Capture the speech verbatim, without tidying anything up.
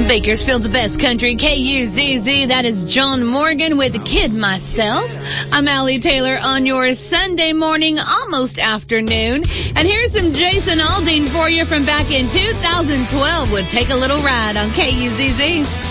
Bakersfield's best country, K U Z Z. That is John Morgan with Kid Myself. I'm Allie Taylor on your Sunday morning, almost afternoon. And here's some Jason Aldean for you from back in two thousand twelve with Take a Little Ride on K U Z Z.